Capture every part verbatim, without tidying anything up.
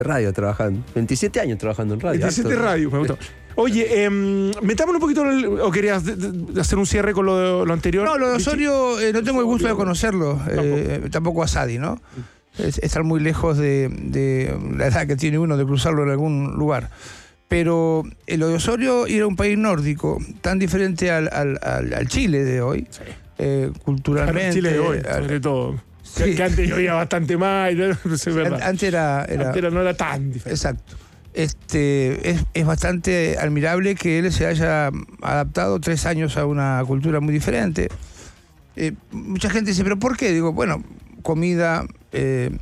Radio trabajando. veintisiete años trabajando en radio. veintisiete harto. radio, me gustó. Oye, eh, metámonos un poquito, el, ¿o querías de, de hacer un cierre con lo, lo anterior? No, lo de Osorio eh, no tengo el gusto de conocerlo, eh, tampoco. tampoco a Sadi, ¿no? Es, estar muy lejos de, de la edad que tiene uno de cruzarlo en algún lugar. Pero eh, lo de Osorio ir a un país nórdico tan diferente al, al, al, al Chile de hoy, sí. eh, culturalmente. Al Chile de hoy, al, sobre todo. Sí. Que, que antes llovía bastante más, no sé, verdad. Antes era, era, antes era, no era tan diferente. Exacto. Este, es, es bastante admirable que él se haya adaptado tres años a una cultura muy diferente. Eh, mucha gente dice, ¿pero por qué? Digo, bueno, comida, eh,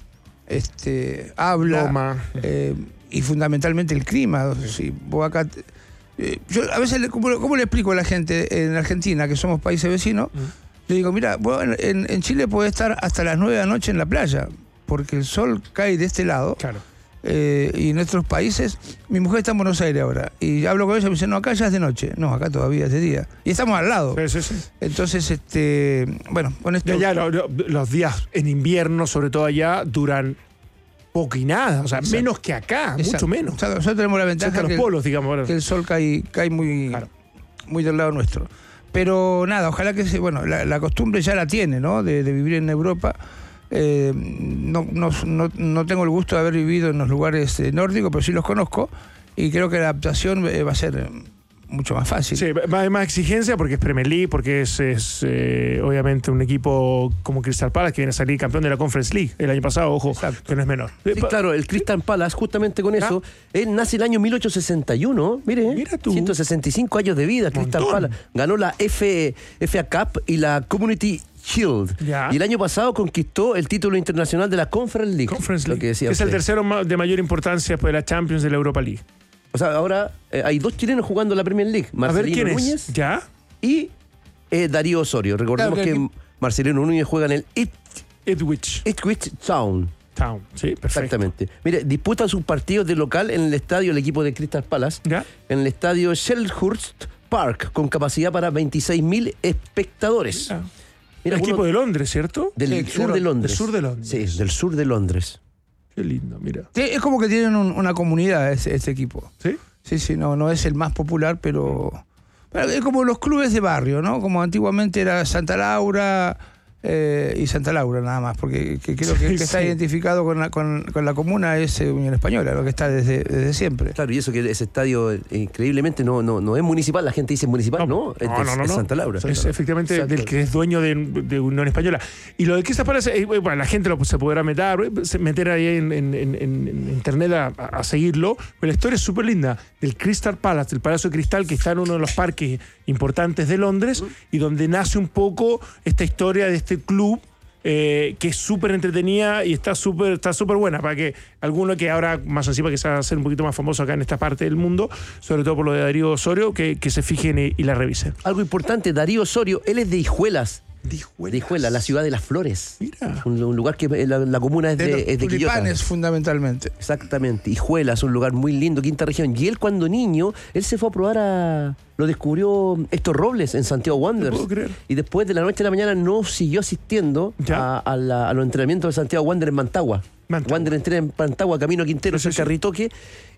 este, habla eh, y fundamentalmente el clima. Sí. Si vos acá, eh, yo a veces, ¿cómo, ¿cómo le explico a la gente en Argentina, que somos países vecinos? Mm. Le digo, mira, vos en, en Chile podés estar hasta las nueve de la noche en la playa, porque el sol cae de este lado. Claro. Eh, y en nuestros países, mi mujer está en Buenos Aires ahora y hablo con ella y me dice, no, acá ya es de noche. No, acá todavía es de día. Y estamos al lado. Sí, sí, sí. Entonces, este, bueno, con esto... Ya, ya, lo, lo, los días en invierno, sobre todo allá, duran poco y nada. O sea, exacto. Menos que acá, exacto. Mucho menos. O sea, nosotros tenemos la ventaja que, los polos, digamos, el, que el sol cae, cae muy, claro. muy del lado nuestro. Pero nada, ojalá que se, bueno, la, la costumbre ya la tiene, ¿no? De, de vivir en Europa. Eh, no, no, no, no tengo el gusto de haber vivido en los lugares eh, nórdicos, pero sí los conozco y creo que la adaptación eh, va a ser eh, mucho más fácil. Sí, hay más exigencia porque es Premier League, porque es, es eh, obviamente un equipo como Crystal Palace que viene a salir campeón de la Conference League el año pasado, ojo, exacto. Que no es menor. Sí, claro, el Crystal Palace, justamente con eso, ¿ah? Él nace el año mil ochocientos sesenta y uno, mire, Mira tú. ciento sesenta y cinco años de vida, Crystal Palace. Ganó la F, F A Cup y la Community Shield. Ya. Y el año pasado conquistó el título internacional de la Conference League. Conference League. Lo que decía que es el tercero de mayor importancia después de la Champions de la Europa League. O sea, ahora eh, hay dos chilenos jugando la Premier League. Marcelino A ver, ¿quién Núñez es? ¿Ya? Y eh, Darío Osorio. Recordemos claro, que, que Marcelino Núñez juega en el It, Ipswich. Ipswich Town. Town, sí, perfecto. Exactamente. Mire, disputa sus partidos de local en el estadio, el equipo de Crystal Palace, ¿ya? En el estadio Selhurst Park, con capacidad para veintiséis mil espectadores. Ya. Mira, el equipo de Londres, ¿cierto? Del sí, sur claro, de Londres. Del sur de Londres. Sí, del sur de Londres. Qué lindo, mira. Sí, es como que tienen un, una comunidad ese, ese equipo. ¿Sí? Sí, sí, no, no es el más popular, pero, pero es como los clubes de barrio, ¿no? Como antiguamente era Santa Laura eh, y Santa Laura nada más, porque que creo que el que sí. está identificado con la, con, con la comuna es eh, Unión Española, lo que está desde, desde siempre. Claro, y eso que ese estadio eh, increíblemente no, no, no es municipal, la gente dice municipal, no, no, no, es, no, no, es no. Santa Laura. Es efectivamente exacto. Del que es dueño de, de Unión Española. Y lo de Crystal Palace, eh, bueno, la gente lo, se podrá meter, meter ahí en, en, en, en internet a, a seguirlo, pero la historia es súper linda, del Crystal Palace, del Palacio de Cristal, que está en uno de los parques importantes de Londres, y donde nace un poco esta historia de este club, Eh, que es súper entretenida y está súper está súper buena para que alguno que ahora más encima que se va a hacer un poquito más famoso acá en esta parte del mundo, sobre todo por lo de Darío Osorio, que, que se fijen y, y la revisen. Algo importante, Darío Osorio, él es de Hijuelas. De Hijuelas. De Hijuelas, la ciudad de las flores. Mira. Un, un lugar que la, la comuna es de, de, es de tulipanes, fundamentalmente. Exactamente. Hijuelas, un lugar muy lindo, quinta región. Y él cuando niño, él se fue a probar a... Lo descubrió Héctor Robles en Santiago Wanderers. No puedo creer. Y después de la noche a la mañana no siguió asistiendo a, a, la, a los entrenamientos de Santiago Wanderers en Mantagua. Mantagua. Wanderers entrena en Mantagua, camino a Quintero, sí, cerca de sí. Ritoque.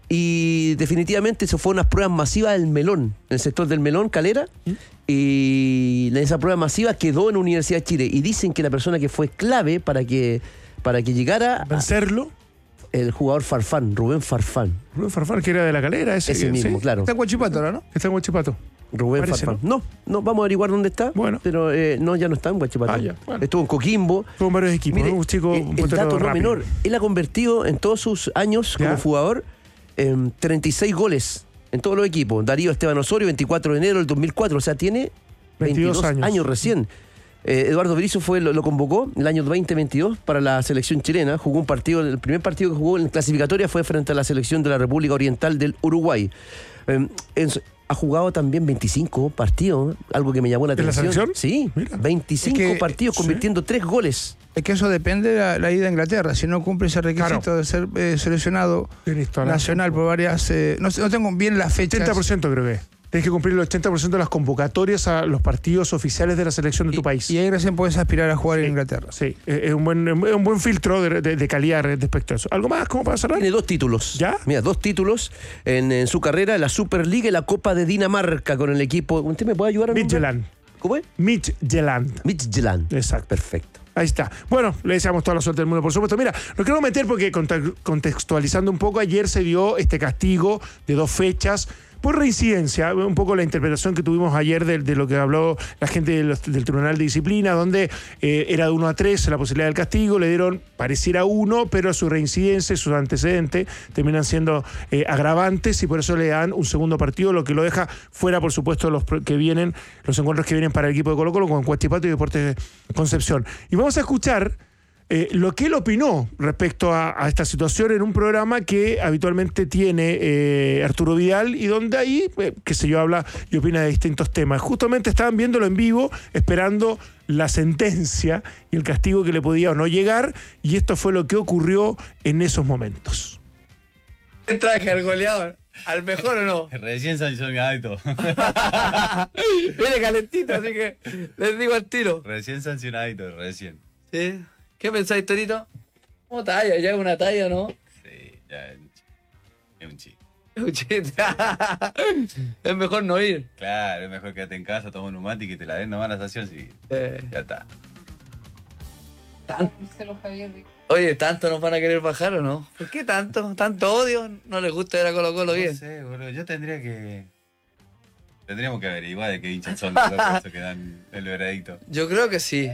Y definitivamente eso fue unas pruebas masivas del Melón, en el sector del Melón, Calera. ¿Mm? Y en esa prueba masiva quedó en la Universidad de Chile. Y dicen que la persona que fue clave para que, para que llegara... ¿Vencerlo? El jugador Farfán, Rubén Farfán. Rubén Farfán, que era de la Calera. Ese, ese que, mismo, ¿sí? claro. Está en Huachipato ahora, ¿no? Está en Huachipato. Rubén Parece, Farfán. ¿no? no, no, vamos a averiguar dónde está. Bueno. Pero eh, no, ya no está en Huachipato. Ah, ya, bueno. Estuvo en Coquimbo. Estuvo en varios equipos. Mire, ¿no? Un chico, eh, un el dato no rápido. menor. Él ha convertido en todos sus años ¿ya? Como jugador en treinta y seis goles en todos los equipos. Darío Esteban Osorio, veinticuatro de enero del dos mil cuatro. O sea, tiene veintidós años, años recién. Eh, Eduardo Berizzo fue, lo, lo convocó el año veinte veintidós para la selección chilena. Jugó un partido, el primer partido que jugó en clasificatoria fue frente a la selección de la República Oriental del Uruguay. Eh, en, ha jugado también veinticinco partidos, algo que me llamó la ¿De atención. la selección? Sí, mira. veinticinco es que, partidos sí. convirtiendo tres goles. Es que eso depende de la, la ida a Inglaterra. Si no cumple ese requisito claro. de ser eh, seleccionado Listo, nacional por varias... Eh, no, no tengo bien la fecha. ochenta por ciento creo que es. Tienes que cumplir el ochenta por ciento de las convocatorias a los partidos oficiales de la selección de tu y, país. Y ahí recién puedes aspirar a jugar sí, en Inglaterra. Sí, es un buen, es un buen filtro de, de, de calidad respecto a eso. ¿Algo más como para cerrar? Tiene dos títulos. ¿Ya? Mira, dos títulos en, en su carrera, la Superliga y la Copa de Dinamarca con el equipo. ¿Usted me puede ayudar a nombrar? Midtjylland. ¿Cómo es? Midtjylland. Midtjylland. Exacto. Perfecto. Ahí está. Bueno, le deseamos toda la suerte del mundo, por supuesto. Mira, lo quiero meter porque contextualizando un poco, ayer se dio este castigo de dos fechas por reincidencia, un poco la interpretación que tuvimos ayer de, de lo que habló la gente del, del Tribunal de Disciplina, donde eh, era de uno a tres la posibilidad del castigo, le dieron, pareciera uno, pero su reincidencia, sus antecedentes terminan siendo eh, agravantes y por eso le dan un segundo partido, lo que lo deja fuera, por supuesto, los que vienen, los encuentros que vienen para el equipo de Colo-Colo con Huachipato y Deportes Concepción. Y vamos a escuchar Eh, lo que él opinó respecto a, a esta situación en un programa que habitualmente tiene eh, Arturo Vidal y donde ahí, eh, qué sé yo, habla y opina de distintos temas. Justamente estaban viéndolo en vivo, esperando la sentencia y el castigo que le podía o no llegar, y esto fue lo que ocurrió en esos momentos. Traje al goleador. ¿Al mejor o no? Recién sancionadito. Viene calentito, así que les digo al tiro. Recién sancionadito, recién. ¿Sí? ¿Qué pensáis, Torito? ¿Cómo talla? ¿Ya es una talla, no? Sí, ya es un chiste. Es un chiste. Es mejor no ir. Claro, es mejor quedarte en casa, toma un mate y que te la den nomás la sanción, sí. Eh. Ya está. ¿Tanto? Oye, ¿tanto nos van a querer bajar o no? ¿Por qué tanto? ¿Tanto odio? ¿No les gusta ver a Colo Colo bien? No sé, boludo. Yo tendría que... Tendríamos que averiguar de qué hinchas son los locos que dan el veredicto. Yo creo que sí.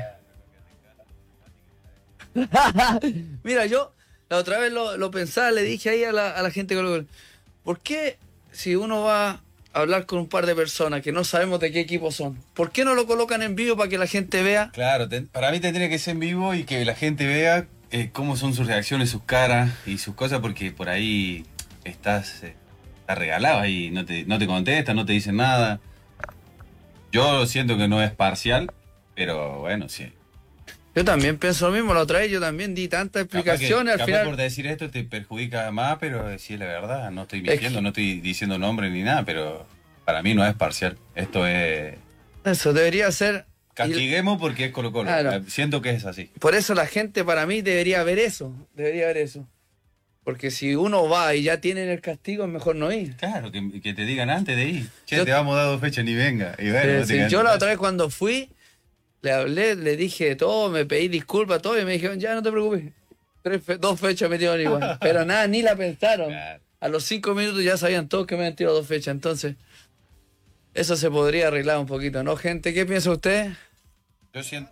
Mira, yo la otra vez lo, lo pensaba, le dije ahí a la, a la gente de Colo Colo, ¿por qué si uno va a hablar con un par de personas que no sabemos de qué equipo son, ¿por qué no lo colocan en vivo para que la gente vea? Claro, te, para mí tendría que ser en vivo y que la gente vea eh, cómo son sus reacciones, sus caras y sus cosas, porque por ahí estás, eh, estás regalado ahí, no te, no te contestan, no te dicen nada. Yo siento que no es parcial, pero bueno, sí. Yo también pienso lo mismo, la otra vez yo también di tantas explicaciones, capaz que, al final... capaz por decir esto te perjudica más, pero sí es la verdad, no estoy mintiendo, no estoy diciendo nombre ni nada, pero para mí no es parcial, esto es... Eso debería ser... Castiguemos porque es Colo Colo, claro. Siento que es así. Por eso la gente para mí debería ver eso, debería ver eso. Porque si uno va y ya tienen el castigo, es mejor no ir. Claro, que, que te digan antes de ir, che, yo, te vamos a dar dos fechas ni venga. Y bueno, sí, sí, yo la otra vez cuando fui... Le hablé, le dije todo, me pedí disculpas, todo, y me dijeron, ya no te preocupes. Tres fe dos fechas me tiraron igual. Pero nada, ni la pensaron. Claro. A los cinco minutos ya sabían todos que me habían tirado dos fechas. Entonces, eso se podría arreglar un poquito, ¿no, gente? ¿Qué piensa usted? Yo siento...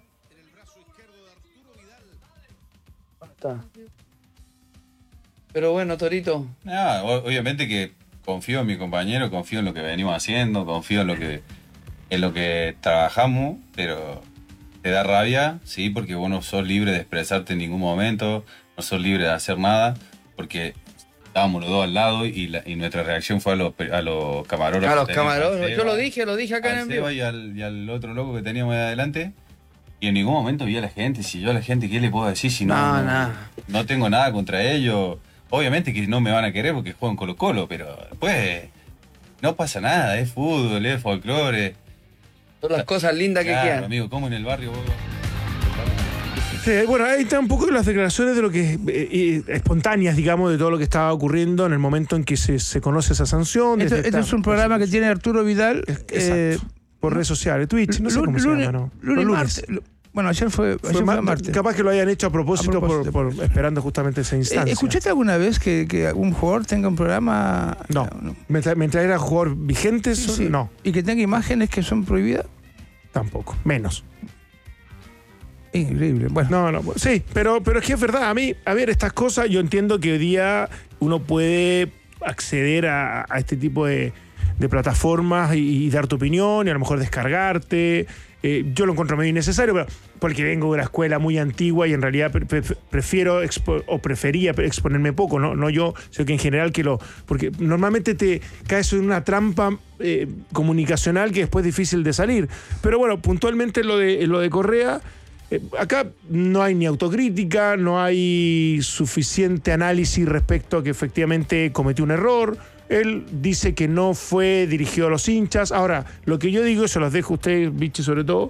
Está. Pero bueno, Torito. No, obviamente que confío en mi compañero, confío en lo que venimos haciendo, confío en lo que, en lo que trabajamos, pero... Te da rabia, sí, porque vos no sos libre de expresarte en ningún momento, no sos libre de hacer nada, porque estábamos los dos al lado y, la, y nuestra reacción fue a los, a los camarógrafos. A los camarógrafos, yo lo dije, lo dije acá en el vivo. Y al, y al otro loco que teníamos ahí adelante, y en ningún momento vi a la gente, si yo a la gente, ¿qué le puedo decir si no? No, no, nada. No tengo nada contra ellos. Obviamente que no me van a querer porque juegan Colo Colo, pero después no pasa nada, es fútbol, es folclore. Son las cosas lindas que claro, quedan. Amigo, como en el barrio vos... Sí, bueno, ahí está un poco las declaraciones de lo que eh, espontáneas, digamos, de todo lo que estaba ocurriendo en el momento en que se, se conoce esa sanción. Esto, esta, esto es un programa que tiene Arturo Vidal. Exacto. Eh, por redes sociales, Twitch, no sé cómo se llama, ¿no? Lunes, lunes. Martes. Bueno, ayer fue, fue, ayer fue martes. Capaz que lo hayan hecho a propósito, a propósito por, por esperando justamente esa instancia. ¿Escuchaste alguna vez que, que un jugador tenga un programa? No. no. Mientras, mientras era jugador vigente, sí, sí. no. ¿Y que tenga imágenes que son prohibidas? Tampoco, menos. Increíble. Bueno. No, no, sí, pero, pero es que es verdad. A mí, a ver, estas cosas, yo entiendo que hoy día uno puede acceder a, a este tipo de, de plataformas y, y dar tu opinión y a lo mejor descargarte. Eh, yo lo encuentro medio innecesario, pero porque vengo de la escuela muy antigua y en realidad pre pre prefiero expo o prefería exponerme poco, no, no yo, sino que en general que lo... Porque normalmente te caes en una trampa eh, comunicacional que después es difícil de salir. Pero bueno, puntualmente lo de, lo de Correa... Eh, acá no hay ni autocrítica, no hay suficiente análisis respecto a que efectivamente cometió un error, Él dice que no fue dirigido a los hinchas. Ahora, lo que yo digo, se los dejo a usted, Vichy, sobre todo,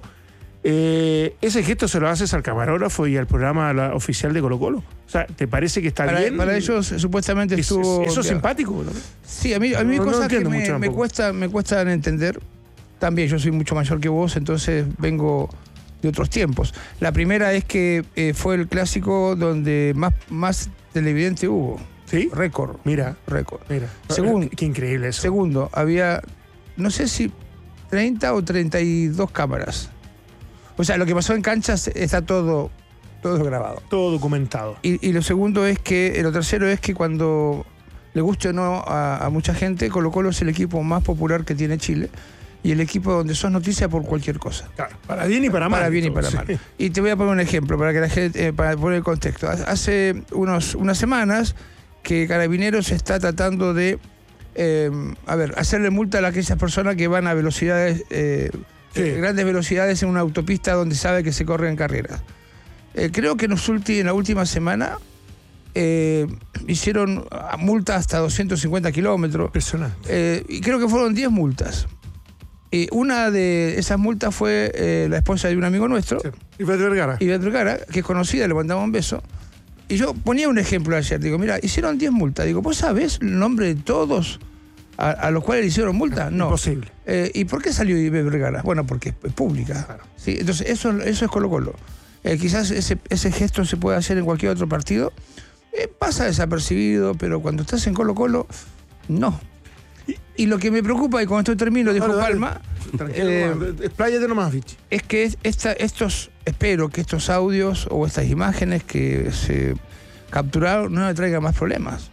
eh, ese gesto se lo haces al camarógrafo y al programa la, oficial de Colo-Colo. O sea, ¿te parece que está para, bien? Para ellos, supuestamente, estuvo... ¿Eso es simpático? ¿No? Sí, a mí, a mí no, cosas no que me, mucho me, cuesta, me cuestan entender. También yo soy mucho mayor que vos, entonces vengo de otros tiempos. La primera es que eh, fue el clásico donde más, más televidente hubo. ¿Sí? Récord. Mira. Récord. Mira. Segundo, qué increíble eso. Segundo, había, no sé si treinta o treinta y dos cámaras. O sea, lo que pasó en canchas está todo, todo grabado. Todo documentado. Y, y lo segundo es que, lo tercero es que cuando le guste o no a, a mucha gente, Colo-Colo es el equipo más popular que tiene Chile. Y el equipo donde sos noticia por cualquier cosa. Claro, para bien y para mal. Para bien y para sí. mal. Y te voy a poner un ejemplo para que la gente, eh, para poner el contexto. Hace unos, unas semanas que Carabineros está tratando de, eh, a ver, hacerle multa a aquellas personas que van a velocidades, eh, sí. eh, grandes velocidades en una autopista donde sabe que se corren carreras. Eh, creo que en, los ulti, en la última semana eh, hicieron multas hasta doscientos cincuenta kilómetros. Impresionante. Eh, y creo que fueron diez multas. Y una de esas multas fue eh, la esposa de un amigo nuestro. Sí. Ivette Vergara. Ivette Vergara, que es conocida, le mandaba un beso. Y yo ponía un ejemplo ayer. Digo, mira, hicieron diez multas. Digo, ¿vos sabés el nombre de todos a, a los cuales le hicieron multa? No. Imposible. Eh, ¿Y por qué salió Ivette Vergara? Bueno, porque es pública. Claro. ¿Sí? Entonces, eso, eso es Colo-Colo. Eh, quizás ese, ese gesto se puede hacer en cualquier otro partido. Eh, pasa desapercibido, pero cuando estás en Colo-Colo, no. Y lo que me preocupa, y con esto termino, dijo dale, Palma, eh, expláyate nomás, Vichy. es que esta, estos, espero que estos audios o estas imágenes que se capturaron no le traigan más problemas.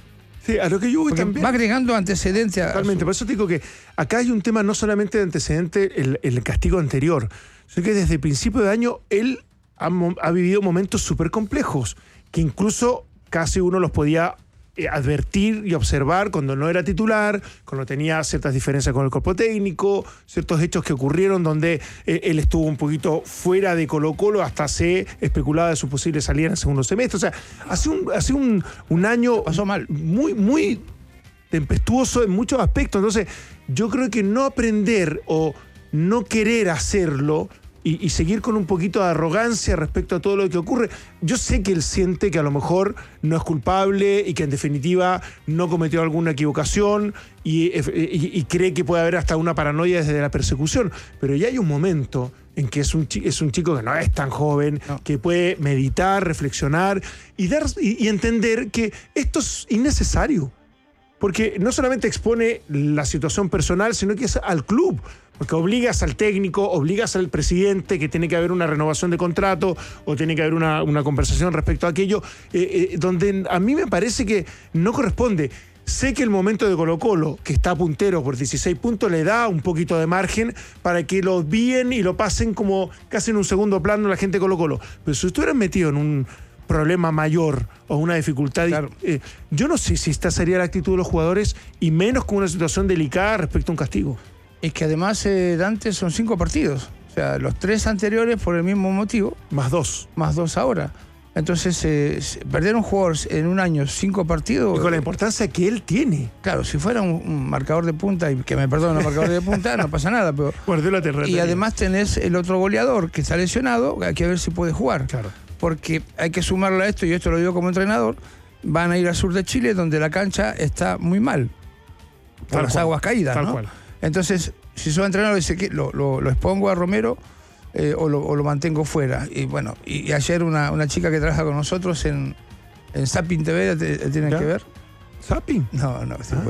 Sí, a lo que yo voy Porque también. va agregando antecedentes. Totalmente, su... por eso te digo que acá hay un tema no solamente de antecedente, el, el castigo anterior, sino que desde el principio de año él ha, ha vivido momentos súper complejos, que incluso casi uno los podía advertir y observar cuando no era titular, cuando tenía ciertas diferencias con el cuerpo técnico, ciertos hechos que ocurrieron donde eh, él estuvo un poquito fuera de Colo-Colo, hasta se especulaba de su posible salida en el segundo semestre. O sea, hace un, hace un, un año pasó mal. muy, muy tempestuoso en muchos aspectos. Entonces, yo creo que no aprender o no querer hacerlo Y, y seguir con un poquito de arrogancia respecto a todo lo que ocurre. Yo sé que él siente que a lo mejor no es culpable y que en definitiva no cometió alguna equivocación y, y, y cree que puede haber hasta una paranoia desde la persecución, pero ya hay un momento en que es un, es un chico que no es tan joven, no. que puede meditar, reflexionar y, dar, y, y entender que esto es innecesario, porque no solamente expone la situación personal, sino que es al club. Porque obligas al técnico, obligas al presidente que tiene que haber una renovación de contrato o tiene que haber una, una conversación respecto a aquello, eh, eh, donde a mí me parece que no corresponde. Sé que el momento de Colo-Colo, que está puntero por dieciséis puntos, le da un poquito de margen para que lo obvíen y lo pasen como casi en un segundo plano la gente de Colo-Colo. Pero si estuvieran metido en un problema mayor o una dificultad, claro. eh, yo no sé si esta sería la actitud de los jugadores y menos con una situación delicada respecto a un castigo. Es que además, eh, Dante, son cinco partidos. O sea, los tres anteriores por el mismo motivo. Más dos. Más dos ahora. Entonces, eh, perder un jugador en un año cinco partidos... Y con la importancia que él tiene. Claro, si fuera un, un marcador de punta, y que me perdone, un marcador de punta, no pasa nada. Pero, Guardiola te y además tenés el otro goleador que está lesionado, hay que ver si puede jugar. Claro. Porque hay que sumarle a esto, y esto lo digo como entrenador, van a ir al sur de Chile, donde la cancha está muy mal. Por tal las cual, aguas caídas, tal ¿no? Cual. Entonces, si soy entrenador, dice que lo, lo, lo expongo a Romero eh, o, lo, o lo mantengo fuera. Y bueno, y, y ayer una, una chica que trabaja con nosotros en, en Zapping T V, te, te ¿tienen ¿Ya? que ver? ¿Zapping? No, no, estoy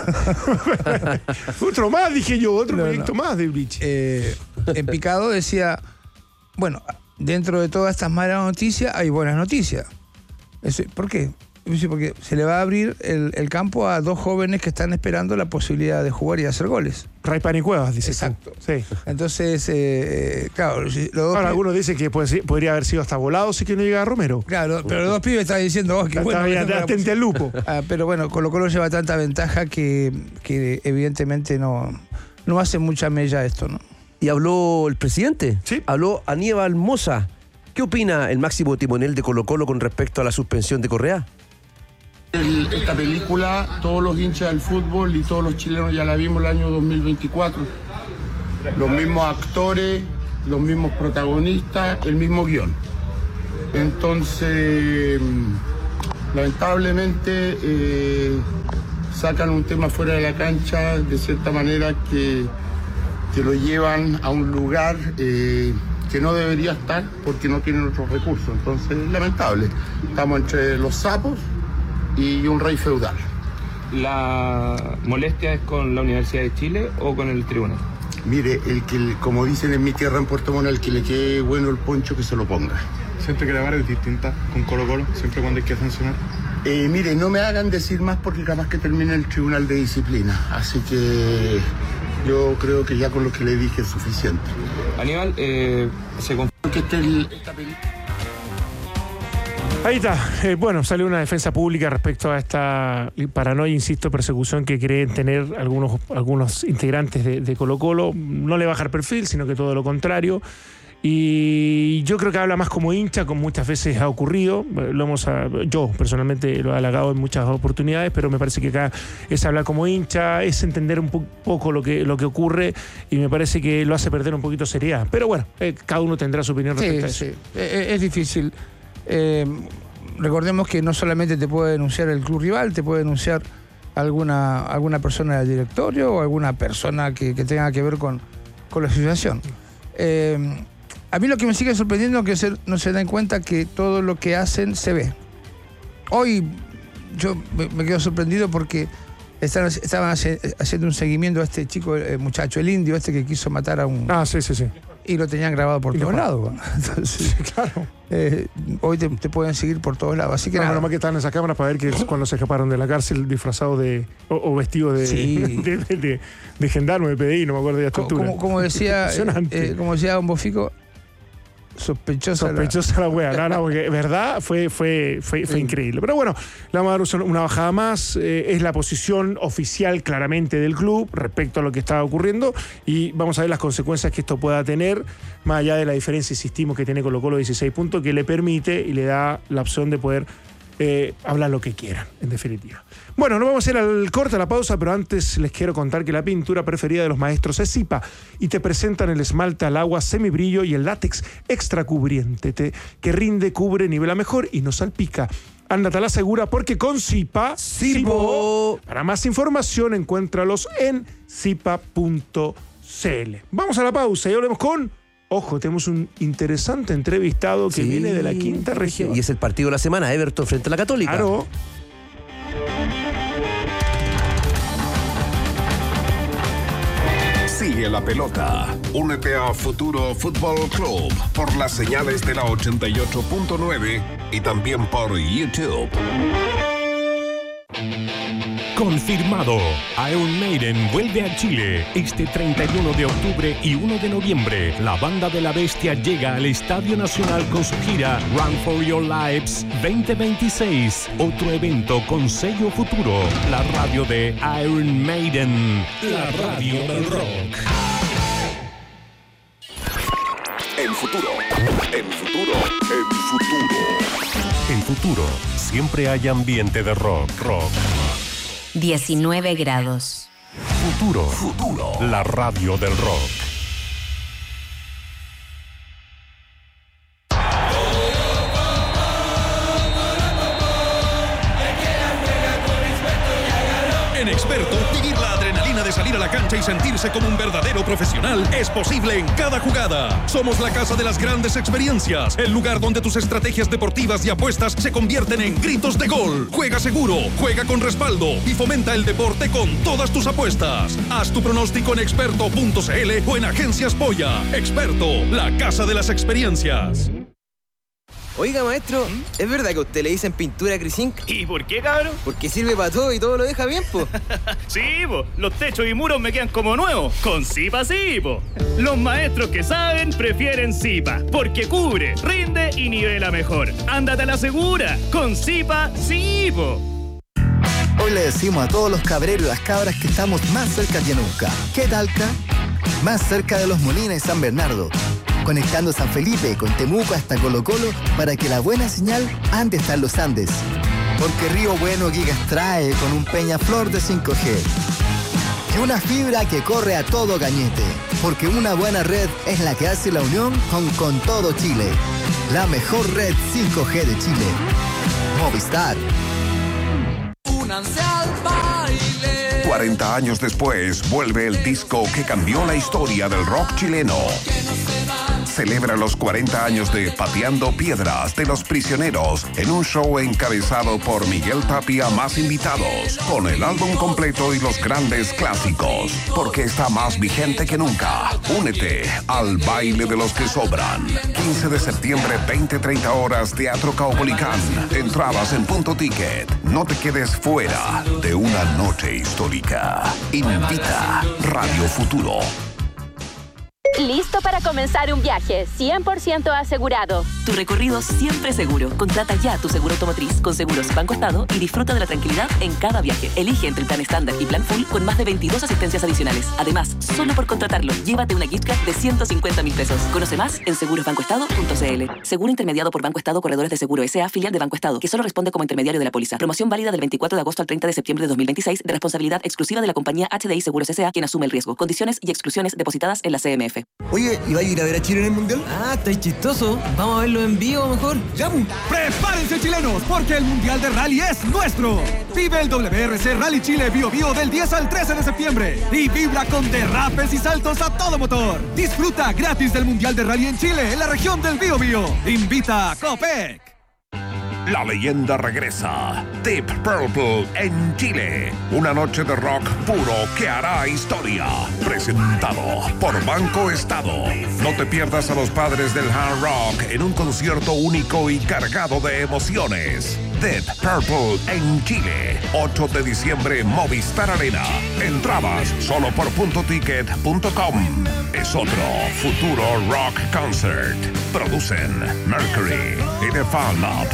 ah. Otro más, dije yo, otro no, proyecto no. más de Bleach. Eh, en Picado decía, bueno, dentro de todas estas malas noticias hay buenas noticias. ¿Por qué? Porque se le va a abrir el, el campo a dos jóvenes que están esperando la posibilidad de jugar y hacer goles. Raypan y Cuevas, dice. Exacto. Sí. Entonces, eh, claro. Los dos Ahora, pibes, algunos dicen que puede, podría haber sido hasta volado si que no llega Romero. Claro, pero los dos pibes estaban diciendo, oh, qué bueno. Está bien, atente al lupo. Ah, pero bueno, Colo-Colo lleva tanta ventaja que, que evidentemente no, no hace mucha mella esto, ¿no? Y habló el presidente. Sí. Habló Aníbal Mosa. ¿Qué opina el máximo timonel de Colo-Colo con respecto a la suspensión de Correa? El, esta película, todos los hinchas del fútbol y todos los chilenos ya la vimos el año dos mil veinticuatro. Los mismos actores, los mismos protagonistas, el mismo guión. Entonces, lamentablemente, eh, sacan un tema fuera de la cancha de cierta manera que, que lo llevan a un lugar eh, que no debería estar porque no tienen otros recursos. Entonces, lamentable. Estamos entre los sapos y un rey feudal. ¿La molestia es con la Universidad de Chile o con el tribunal? Mire, el que, como dicen en mi tierra en Puerto Montt, el que le quede bueno el poncho, que se lo ponga. Siempre que la vara es distinta con Colo Colo, siempre cuando hay que sancionar. Eh, mire, no me hagan decir más porque capaz que termine el tribunal de disciplina. Así que yo creo que ya con lo que le dije es suficiente. Aníbal, eh, se confirma que este el, esta película... Ahí está. Eh, bueno, salió una defensa pública respecto a esta paranoia, insisto, persecución que creen tener algunos, algunos integrantes de, de Colo Colo. No le bajar perfil, sino que todo lo contrario. Y yo creo que habla más como hincha, como muchas veces ha ocurrido. Lo hemos, yo personalmente lo he halagado en muchas oportunidades, pero me parece que acá es hablar como hincha, es entender un po- poco lo que, lo que ocurre, y me parece que lo hace perder un poquito seriedad. Pero bueno, eh, cada uno tendrá su opinión respecto sí, a eso. Sí, es, es difícil. Eh, recordemos que no solamente te puede denunciar el club rival, te puede denunciar alguna, alguna persona del directorio o alguna persona que, que tenga que ver con, con la asociación. Eh, a mí lo que me sigue sorprendiendo es que se, no se dan cuenta que todo lo que hacen se ve. Hoy yo me, me quedo sorprendido porque estaban, estaban hace, haciendo un seguimiento a este chico, el muchacho, el indio este que quiso matar a un... Ah, sí, sí, sí. Y lo tenían grabado por Y todos lo- lados. Entonces, Sí, claro. eh, hoy te, te pueden seguir por todos lados. Así que No, nada. menos mal que están en esa cámara para ver que es cuando se escaparon de la cárcel disfrazados de. o, o vestidos de, Sí. de, de, de, de gendarme, de P D I, no me acuerdo de la Co- estructura. como, como decía, Impresionante. eh, como decía Don Bofico, sospechosa. la- Sospechosa la wea, no, no, porque verdad fue, fue, fue, fue Sí. increíble. Pero bueno, le vamos a dar una bajada más. eh, es la posición oficial claramente del club respecto a lo que estaba ocurriendo, y vamos a ver las consecuencias que esto pueda tener, más allá de la diferencia, insistimos, que tiene Colo Colo dieciséis puntos, que le permite y le da la opción de poder eh, hablar lo que quieran, en definitiva. Bueno, nos vamos a ir al corte, a la pausa, pero antes les quiero contar que la pintura preferida de los maestros es Zipa, y te presentan el esmalte al agua semibrillo y el látex extra cubriente, te- que rinde, cubre, nivela mejor y no salpica. Ándate a la segura porque con Zipa, Zipo. Para más información, encuéntralos en zipa punto c l. Vamos a la pausa y hablemos con... Ojo, tenemos un interesante entrevistado que Sí. viene de la quinta región. Y es el partido de la semana, Everton frente a la Católica. Claro. Sigue la pelota. Únete a Futuro Fútbol Club por las señales de la ochenta y ocho punto nueve y también por YouTube. Confirmado. Iron Maiden vuelve a Chile este treinta y uno de octubre y uno de noviembre. La banda de la bestia llega al Estadio Nacional con su gira Run for Your Lives veinte veintiséis. Otro evento con sello Futuro. La radio de Iron Maiden. La radio del rock. El futuro. El futuro. El futuro. En Futuro siempre hay ambiente de rock. Rock. diecinueve grados. Futuro. Futuro. La radio del rock. En Experto, vivir la adrenalina de salir a la cancha y sentirse como un verdadero profesional es posible en cada jugada. Somos la casa de las grandes experiencias, el lugar donde tus estrategias deportivas y apuestas se convierten en gritos de gol. Juega seguro, juega con respaldo y fomenta el deporte con todas tus apuestas. Haz tu pronóstico en experto punto c l o en Agencias Polla. Experto, la casa de las experiencias. Oiga, maestro, ¿es verdad que a usted le dicen pintura Crisink? ¿Y por qué, cabrón? Porque sirve para todo y todo lo deja bien, po. Sí, po. Los techos y muros me quedan como nuevos. Con Zipa sí, po. Los maestros que saben prefieren Zipa. Porque cubre, rinde y nivela mejor. Ándate a la segura. Con Zipa sí, po. Hoy le decimos a todos los cabreros y las cabras que estamos más cerca que nunca. ¿Qué talca? Más cerca de Los Molinos y San Bernardo. Conectando San Felipe con Temuco hasta Colo Colo para que la buena señal ande hasta los Andes. Porque Río Bueno Gigas trae con un Peñaflor de cinco G. Y una fibra que corre a todo cañete. Porque una buena red es la que hace la unión con, con todo Chile. La mejor red cinco G de Chile. Movistar. Únanse al baile. cuarenta años después, vuelve el disco que cambió la historia del rock chileno. Celebra los cuarenta años de Pateando Piedras de Los Prisioneros en un show encabezado por Miguel Tapia más invitados, con el álbum completo y los grandes clásicos, porque está más vigente que nunca. Únete al baile de los que sobran. quince de septiembre, veinte treinta horas, Teatro Caupolicán. Entradas en Punto Ticket. No te quedes fuera de una noche histórica. Invita Radio Futuro. ¿Listo para comenzar un viaje cien por ciento asegurado? Tu recorrido siempre seguro. Contrata ya tu seguro automotriz con Seguros Banco Estado y disfruta de la tranquilidad en cada viaje. Elige entre el plan estándar y plan full con más de veintidós asistencias adicionales. Además, solo por contratarlo, llévate una gift card de ciento cincuenta mil pesos. Conoce más en seguros banco estado punto c l. Seguro intermediado por Banco Estado Corredores de Seguro S A, filial de Banco Estado, que solo responde como intermediario de la póliza. Promoción válida del veinticuatro de agosto al treinta de septiembre de dos mil veintiséis, de responsabilidad exclusiva de la compañía H D I Seguros S A, quien asume el riesgo. Condiciones y exclusiones depositadas en la C M F. Oye, ¿y va a ir a ver a Chile en el Mundial? Ah, estáis chistoso. Vamos a verlo en vivo mejor. ¡Ya! ¡Prepárense, chilenos! Porque el Mundial de Rally es nuestro. Vive el W R C Rally Chile Bio Bio del diez al trece de septiembre y vibra con derrapes y saltos a todo motor. Disfruta gratis del Mundial de Rally en Chile, en la región del Bio Bio. Invita a Copec. La leyenda regresa. Deep Purple en Chile. Una noche de rock puro que hará historia. Presentado por Banco Estado. No te pierdas a los padres del hard rock en un concierto único y cargado de emociones. Deep Purple en Chile. ocho de diciembre, Movistar Arena. Entradas solo por punto ticket punto com. Es otro futuro rock concert. Producen Mercury y The Fan Lab.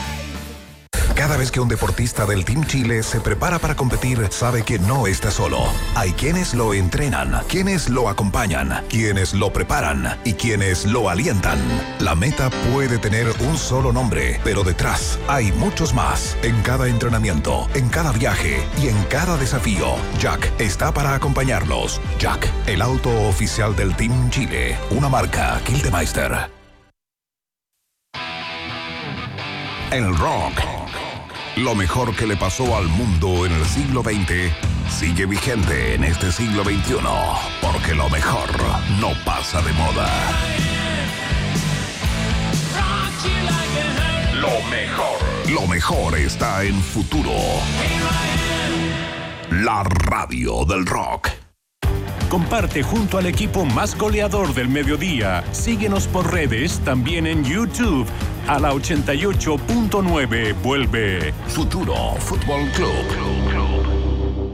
Cada vez que un deportista del Team Chile se prepara para competir, sabe que no está solo. Hay quienes lo entrenan, quienes lo acompañan, quienes lo preparan y quienes lo alientan. La meta puede tener un solo nombre, pero detrás hay muchos más. En cada entrenamiento, en cada viaje y en cada desafío, Jack está para acompañarlos. Jack, el auto oficial del Team Chile, una marca Kildemeister. El rock. Lo mejor que le pasó al mundo en el siglo veinte sigue vigente en este siglo veintiuno, porque lo mejor no pasa de moda. Lo mejor. Lo mejor está en Futuro. La radio del rock. Comparte junto al equipo más goleador del mediodía. Síguenos por redes, también en YouTube. A la ochenta y ocho punto nueve vuelve Futuro Fútbol Club.